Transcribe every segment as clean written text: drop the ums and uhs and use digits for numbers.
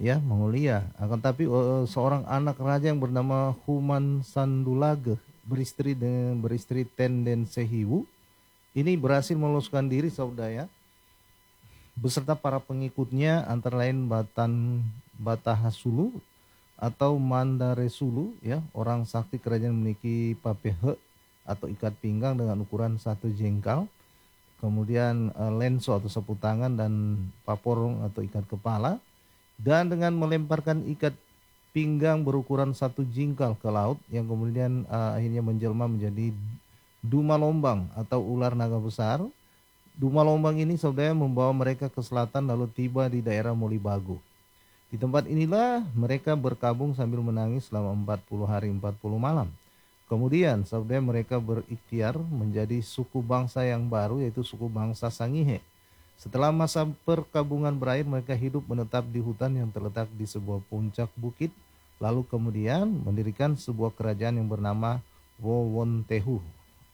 ya Mongolia. Akan tapi seorang anak raja yang bernama Human Sandulage beristri Tenden Sehiwu ini berhasil meloloskan diri saudara beserta para pengikutnya antara lain Batahasulu atau Mandaresulu ya, orang sakti kerajaan memiliki papehe atau ikat pinggang dengan ukuran 1 jengkal. Kemudian lenso atau sapu tangan dan paporong atau ikat kepala, dan dengan melemparkan ikat pinggang berukuran 1 jengkal ke laut yang kemudian akhirnya menjelma menjadi Duma Lombang atau ular naga besar. Duma Lombang ini saudara membawa mereka ke selatan lalu tiba di daerah Molibagu. Di tempat inilah mereka berkabung sambil menangis selama 40 hari 40 malam. Kemudian saudara mereka berikhtiar menjadi suku bangsa yang baru yaitu suku bangsa Sangihe. Setelah masa perkabungan berakhir mereka hidup menetap di hutan yang terletak di sebuah puncak bukit. Lalu kemudian mendirikan sebuah kerajaan yang bernama Wowontehu.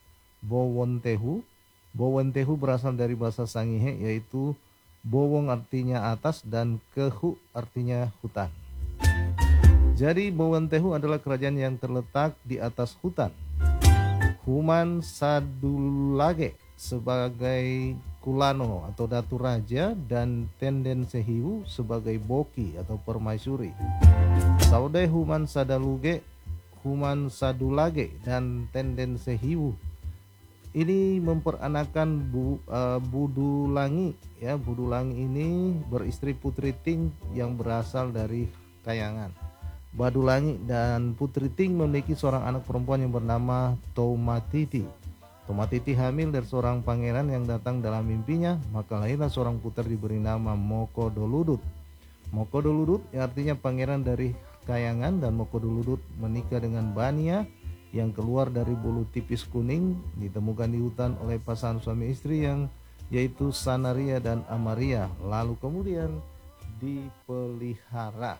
Bowontehu berasal dari bahasa Sangihe yaitu Bowong artinya atas dan Kehu artinya hutan. Jadi Bowontehu adalah kerajaan yang terletak di atas hutan. Human Sadulage sebagai Kulano atau Datu Raja dan Tenden Sehiwu sebagai Boki atau Permaisuri. Saudara Human Sadulage dan Tenden Sehiwu ini memperanakan Budulangi ya. Budulangi ini beristri Putri Ting yang berasal dari Kayangan. Badulangi dan Putri Ting memiliki seorang anak perempuan yang bernama Tomatiti. Tomatiti hamil dari seorang pangeran yang datang dalam mimpinya, maka lahirlah seorang putra diberi nama Mokodoludut. Mokodoludut yang artinya pangeran dari Kayangan, dan Mokodoludut menikah dengan Bania yang keluar dari bulu tipis kuning ditemukan di hutan oleh pasangan suami istri yang yaitu Sanaria dan Amaria, lalu kemudian dipelihara.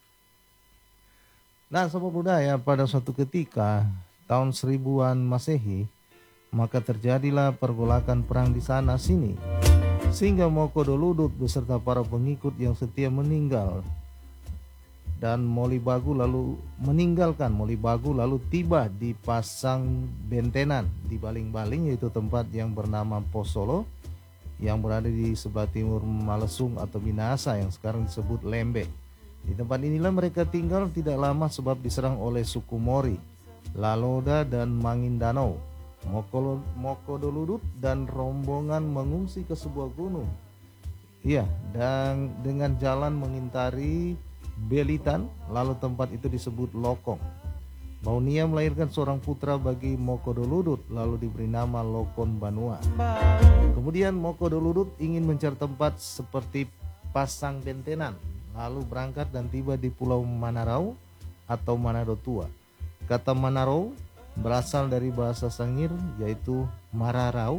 Nah, sobat budaya, pada suatu ketika tahun 1000-an Masehi, maka terjadilah pergolakan perang di sana sini, sehingga Mokodoludut beserta para pengikut yang setia meninggal, dan Molibagu lalu meninggalkan Molibagu lalu tiba di Pasang Bentenan di Baling-Baling, yaitu tempat yang bernama Posolo yang berada di sebelah timur Malesung atau Minahasa yang sekarang disebut Lembe. Di tempat inilah mereka tinggal tidak lama sebab diserang oleh suku Mori, Laloda dan Mangindanao. Mokodoludut dan rombongan mengungsi ke sebuah gunung. Iya, dan dengan jalan mengintari Belitan, lalu tempat itu disebut Lokong. Baunia melahirkan seorang putra bagi Mokodoludut, lalu diberi nama Lokon Banua. Kemudian Mokodoludut ingin mencari tempat seperti Pasang Bentenan, lalu berangkat dan tiba di Pulau Manarau atau Manado Tua. Kata Manarau berasal dari bahasa Sangir yaitu Mararau.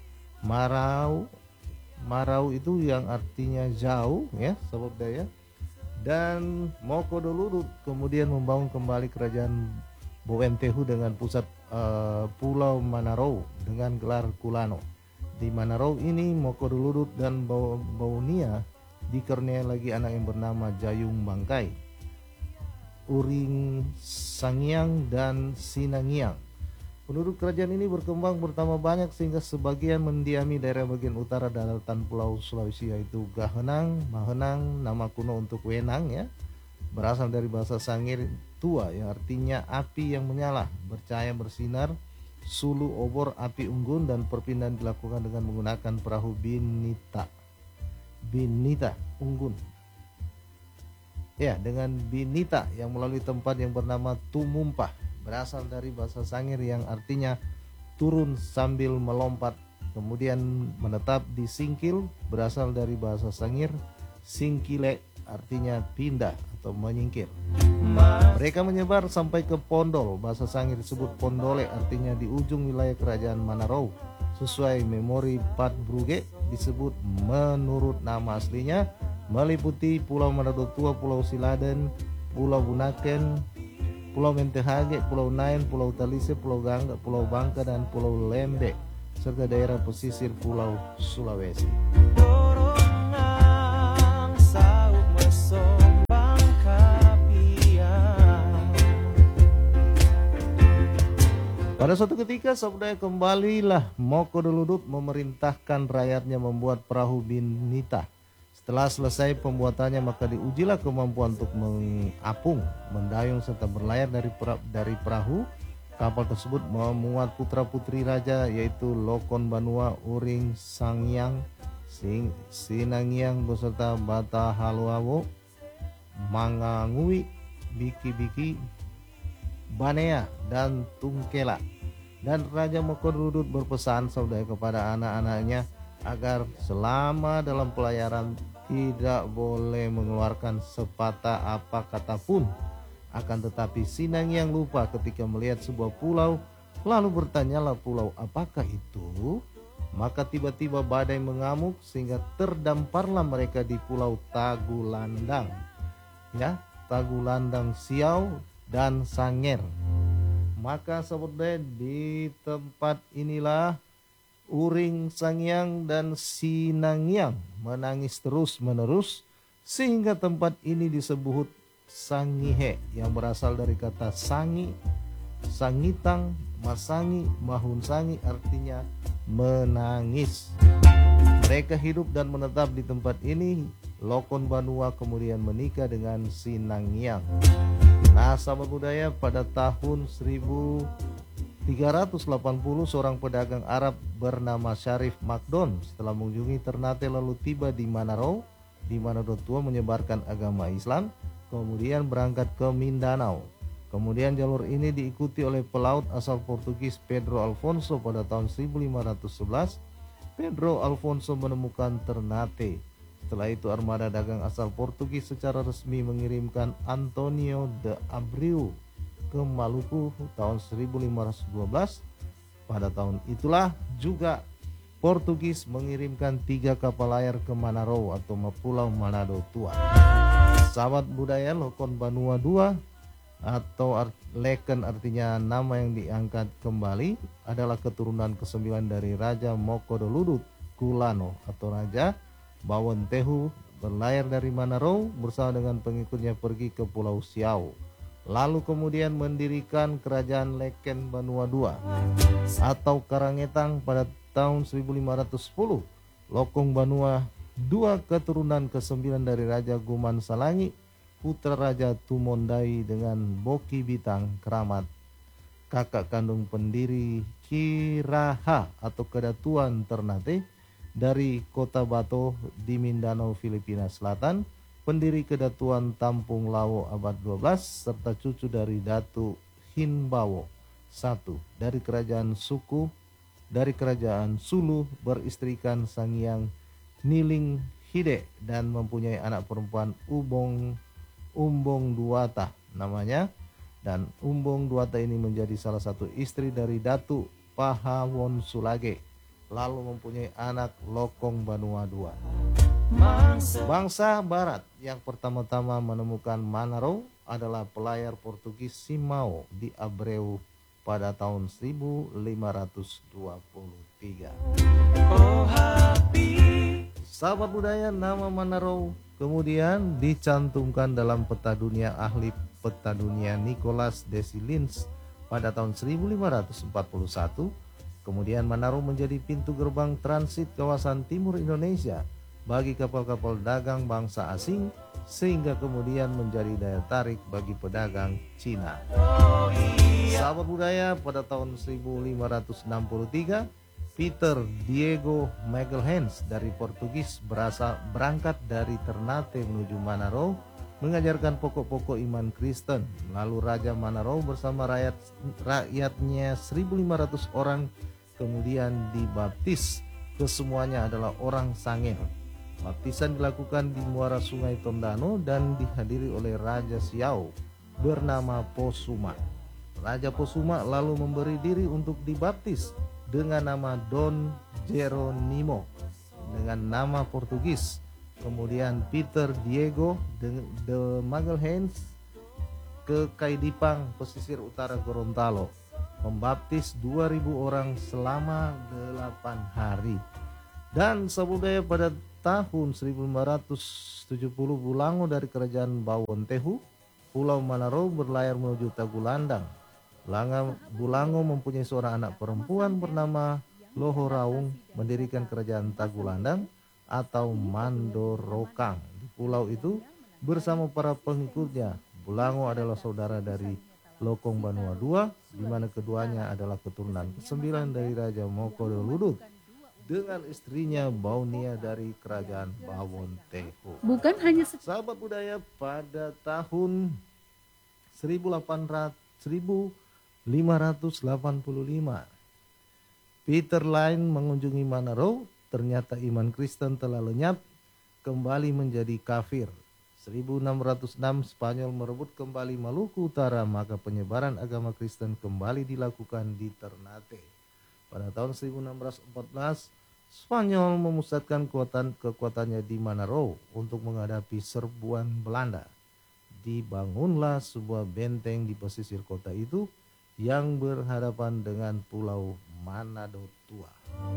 Marau itu yang artinya jauh ya, sobat daya. Dan Mokodoludut kemudian membangun kembali kerajaan Bowontehu dengan pusat Pulau Manarau dengan gelar Kulano. Di Manarau ini Mokodoludut dan Baunia dikaruniai lagi anak yang bernama Jayung Bangkai, Uring Sangiang dan Sinangiang. Penduduk kerajaan ini berkembang bertambah banyak sehingga sebagian mendiami daerah bagian utara daratan Pulau Sulawesi yaitu Gahenang, Mahenang. Nama kuno untuk Wenang ya, berasal dari bahasa Sangir tua yang artinya api yang menyala, bercahaya, bersinar. Sulu obor api unggun, dan perpindahan dilakukan dengan menggunakan perahu binita unggun. Ya, dengan binita yang melalui tempat yang bernama Tumumpah, berasal dari bahasa Sangir yang artinya turun sambil melompat. Kemudian menetap di Singkil, berasal dari bahasa Sangir Singkile, artinya pindah atau menyingkir. Mereka menyebar sampai ke Pondol, bahasa Sangir disebut Pondole, artinya di ujung wilayah kerajaan Manarau. Sesuai memori Pat Brugge disebut menurut nama aslinya meliputi Pulau Manado Tua, Pulau Siladen, Pulau Bunaken, Pulau Mentehage, Pulau Nain, Pulau Talise, Pulau Gangga, Pulau Bangka, dan Pulau Lembe, serta daerah pesisir Pulau Sulawesi. Pada suatu ketika sabda kembalilah Moko Doludut memerintahkan rakyatnya membuat perahu binita. Setelah selesai pembuatannya maka diujilah kemampuan untuk mengapung, mendayung serta berlayar dari perahu. Kapal tersebut memuat putra-putri raja yaitu Lokon Banua, Uring Sangyang, Sinangyang beserta Bata Haluawo, Mangangui, Biki-Biki, Banea dan Tungkela. Dan Raja Moko Doludut berpesan saudara kepada anak-anaknya agar selama dalam pelayaran tidak boleh mengeluarkan sepatah apa kata pun. Akan tetapi Sinangyang lupa ketika melihat sebuah pulau, lalu bertanyalah pulau apakah itu? Maka tiba-tiba badai mengamuk sehingga terdamparlah mereka di pulau Tagulandang, ya, Tagulandang Siau dan Sanger. Maka sahabat di tempat inilah Uring Sangyang dan Sinangyang menangis terus menerus sehingga tempat ini disebut Sangihe yang berasal dari kata sangi, sangitang, masangi, mahunsangi artinya menangis. Mereka hidup dan menetap di tempat ini. Lokon Banua kemudian menikah dengan Sinangyang. Nah sahabat budaya, pada tahun 1380 seorang pedagang Arab bernama Syarif Makdon setelah mengunjungi Ternate lalu tiba di Manado, di mana Tua menyebarkan agama Islam, kemudian berangkat ke Mindanao. Kemudian jalur ini diikuti oleh pelaut asal Portugis Pedro Alfonso pada tahun 1511. Pedro Alfonso menemukan Ternate. Setelah itu armada dagang asal Portugis secara resmi mengirimkan Antonio de Abreu ke Maluku tahun 1512. Pada tahun itulah juga Portugis mengirimkan 3 kapal layar ke Manado atau Pulau Manado Tua. Sahabat budaya, Lokon Banua II atau Leken artinya nama yang diangkat kembali adalah keturunan ke-9 dari Raja Moko Doludut Kulano atau Raja Bawon Tehu berlayar dari Manado bersama dengan pengikutnya pergi ke Pulau Siau. Lalu kemudian mendirikan kerajaan Leken Banua II atau Karangetang pada tahun 1510. Lokong Banua II keturunan ke-9 dari Raja Guman Salangi, putra Raja Tumondai dengan Boki Bitang Keramat, kakak kandung pendiri Kiraha atau Kedatuan Ternate dari Kota Bato di Mindanao, Filipina Selatan, pendiri Kedatuan Tampung Lawo abad 12, serta cucu dari Datu Hinbawo I dari kerajaan Sulu beristrikan Sangyang Niling Hide dan mempunyai anak perempuan Umbong Duata namanya, dan Umbong Duata ini menjadi salah satu istri dari Datu Pahawon Sulage, lalu mempunyai anak Lokong Banua II. Bangsa Barat yang pertama-tama menemukan Manado adalah pelayar Portugis Simao di Abreu pada tahun 1523. Sahabat budaya, nama Manado kemudian dicantumkan dalam peta dunia ahli peta dunia Nicholas Desilins pada tahun 1541. Kemudian Manado menjadi pintu gerbang transit kawasan timur Indonesia bagi kapal-kapal dagang bangsa asing, sehingga kemudian menjadi daya tarik bagi pedagang Cina. Sahabat budaya, pada tahun 1563, Peter Diego Magalhães dari Portugis berangkat dari Ternate menuju Manado mengajarkan pokok-pokok iman Kristen. Lalu Raja Manado bersama rakyatnya 1.500 orang kemudian dibaptis. Kesemuanya adalah orang Sanger. Baptisan dilakukan di muara sungai Tondano dan dihadiri oleh Raja Siau bernama Posuma. Raja Posuma lalu memberi diri untuk dibaptis dengan nama Don Jeronimo dengan nama Portugis. Kemudian Peter Diego de Magalhães ke Kaidipang, pesisir utara Gorontalo, membaptis 2.000 orang selama 8 hari. Dan sabudaya pada tahun 1570 Bulango dari kerajaan Bawon Tehu, Pulau Manado berlayar menuju Tagulandang. Bulango mempunyai seorang anak perempuan bernama Lohoraung, mendirikan kerajaan Tagulandang atau Mandorokang di pulau itu bersama para pengikutnya. Bulango adalah saudara dari Lokong Banua II, di mana keduanya adalah keturunan ke-9 dari Raja Mokodoludut dengan istrinya Baunia dari kerajaan Bawon Tehu. Bukan hanya Sahabat budaya, pada tahun 1585 Peter Line mengunjungi Manado. Ternyata iman Kristen telah lenyap, kembali menjadi kafir. 1606 Spanyol merebut kembali Maluku Utara, maka penyebaran agama Kristen kembali dilakukan di Ternate. Pada tahun 1614 Spanyol memusatkan kekuatannya di Manado untuk menghadapi serbuan Belanda. Dibangunlah sebuah benteng di pesisir kota itu yang berhadapan dengan Pulau Manado Tua.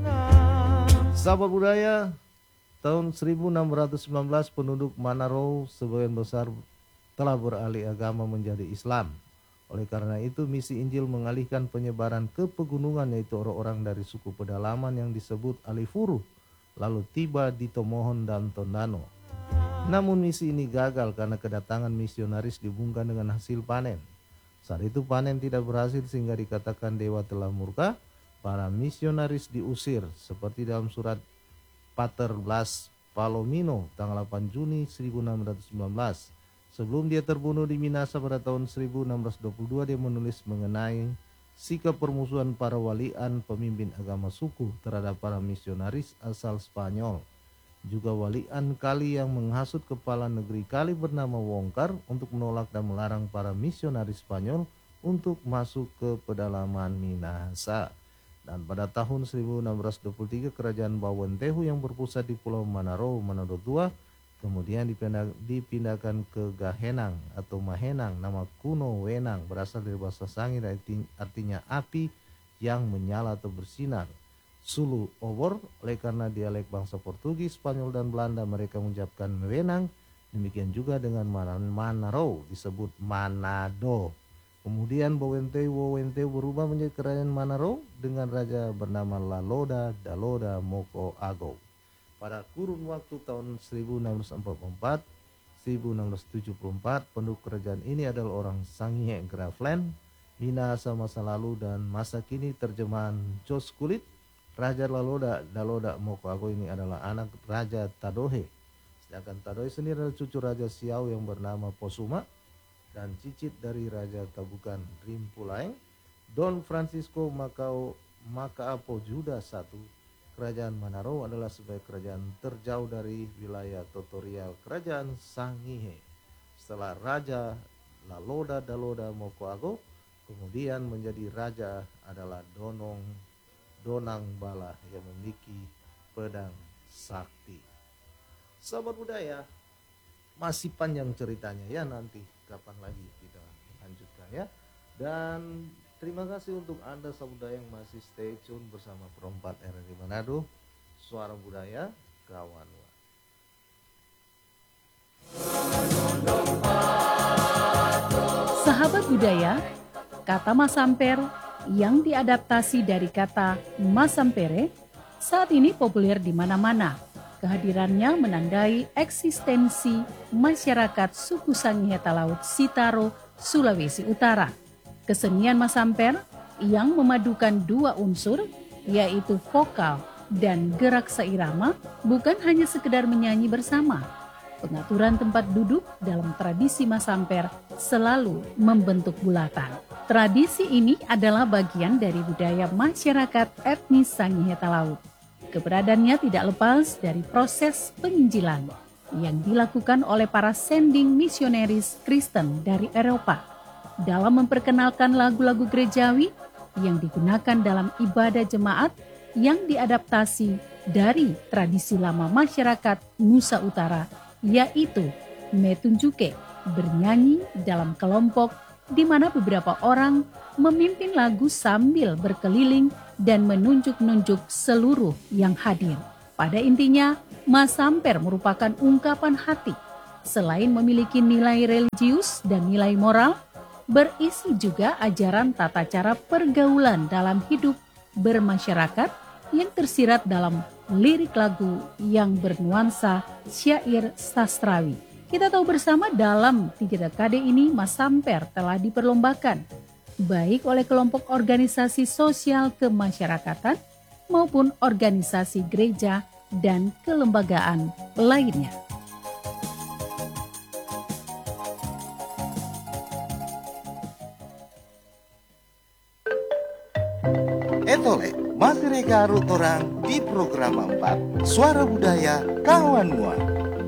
Sahabat budaya, tahun 1619 penduduk Manado sebagian besar telah beralih agama menjadi Islam. Oleh karena itu misi Injil mengalihkan penyebaran ke pegunungan, yaitu orang-orang dari suku pedalaman yang disebut Alifuru, lalu tiba di Tomohon dan Tondano. Namun misi ini gagal karena kedatangan misionaris dihubungkan dengan hasil panen. Saat itu panen tidak berhasil sehingga dikatakan dewa telah murka. Para misionaris diusir seperti dalam surat Pater Blas Palomino tanggal 8 Juni 1619. Sebelum dia terbunuh di Minasa pada tahun 1622, dia menulis mengenai sikap permusuhan para walian pemimpin agama suku terhadap para misionaris asal Spanyol. Juga walian Kali yang menghasut kepala negeri Kali bernama Wongkar untuk menolak dan melarang para misionaris Spanyol untuk masuk ke pedalaman Minahasa. Dan pada tahun 1623 kerajaan Bawon Tehu yang berpusat di Pulau Manado II kemudian dipindahkan ke Gahenang atau Mahenang. Nama kuno Wenang berasal dari bahasa Sangir, artinya api yang menyala atau bersinar. Sulu obor, oleh karena dialek bangsa Portugis, Spanyol dan Belanda mereka mengucapkan Wenang. Demikian juga dengan Manado disebut Manado. Kemudian Bawenteu berubah menjadi kerajaan Manado dengan raja bernama Laloda Daloda Moko Ago. Pada kurun waktu tahun 1644-1674, penduduk kerajaan ini adalah orang Sangihe Graafland, Minahasa masa lalu dan masa kini. Terjemahan Jos Kulit. Raja Daloda Moko Ago ini adalah anak Raja Tadohe. Sedangkan Tadohe sendiri adalah cucu Raja Siau yang bernama Posuma dan cicit dari Raja Tabukan Rimpulaeng. Don Francisco Makaapo Juda I, kerajaan Manado adalah sebagai kerajaan terjauh dari wilayah tutorial kerajaan Sangihe. Setelah Raja Laloda Daloda Moko Ago kemudian menjadi raja adalah Donang Bala yang memiliki pedang sakti. Sahabat budaya, masih panjang ceritanya ya, nanti kapan lagi kita lanjutkan ya. Dan terima kasih untuk Anda sahabat budaya yang masih stay tune bersama Perempat RRI Manado, Suara Budaya Kawan. sahabat budaya, kata Masamper yang diadaptasi dari kata Masampere saat ini populer di mana-mana. Kehadirannya menandai eksistensi masyarakat suku Sangihe Talaut Sitaro, Sulawesi Utara. Kesenian Masamper yang memadukan dua unsur, yaitu vokal dan gerak seirama, bukan hanya sekedar menyanyi bersama. Pengaturan tempat duduk dalam tradisi Masamper selalu membentuk bulatan. Tradisi ini adalah bagian dari budaya masyarakat etnis Sangihe Talaut. Keberadaannya tidak lepas dari proses penginjilan yang dilakukan oleh para sending misionaris Kristen dari Eropa dalam memperkenalkan lagu-lagu gerejawi yang digunakan dalam ibadah jemaat yang diadaptasi dari tradisi lama masyarakat Nusa Utara, yaitu metunjuke, bernyanyi dalam kelompok di mana beberapa orang memimpin lagu sambil berkeliling dan menunjuk-nunjuk seluruh yang hadir. Pada intinya, Masamper merupakan ungkapan hati. Selain memiliki nilai religius dan nilai moral, berisi juga ajaran tata cara pergaulan dalam hidup bermasyarakat yang tersirat dalam lirik lagu yang bernuansa syair sastrawi. Kita tahu bersama dalam 3 dekade ini Mas Samper telah diperlombakan baik oleh kelompok organisasi sosial kemasyarakatan maupun organisasi gereja dan kelembagaan lainnya. Etole, masih reka orang di program 4 Suara Budaya Kawan Mua.